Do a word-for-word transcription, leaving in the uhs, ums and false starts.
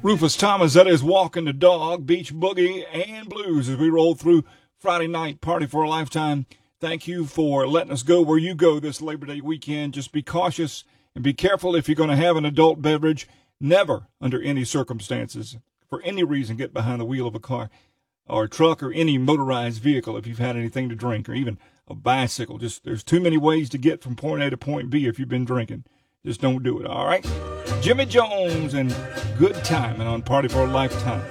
Rufus Thomas, that is Walking the Dog, Beach Boogie, and Blues as we roll through Friday night Party for a Lifetime. Thank you for letting us go where you go this Labor Day weekend. Just be cautious and be careful if you're going to have an adult beverage. Never, under any circumstances, for any reason, get behind the wheel of a car or a truck or any motorized vehicle if you've had anything to drink, or even a bicycle. Just there's too many ways to get from point A to point B if you've been drinking. Just don't do it, all right? Jimmy Jones and Good Timing on Party for a Lifetime.